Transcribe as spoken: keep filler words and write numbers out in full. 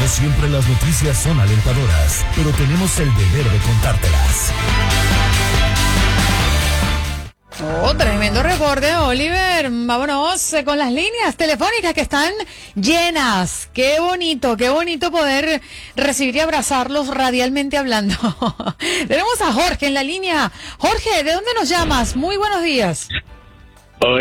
No siempre las noticias son alentadoras, pero tenemos el deber de contártelas. Oh, tremendo reporte, Oliver. Vámonos eh, con las líneas telefónicas que están llenas. Qué bonito, qué bonito poder recibir y abrazarlos radialmente hablando. Tenemos a Jorge en la línea. Jorge, ¿de dónde nos llamas? Muy buenos días.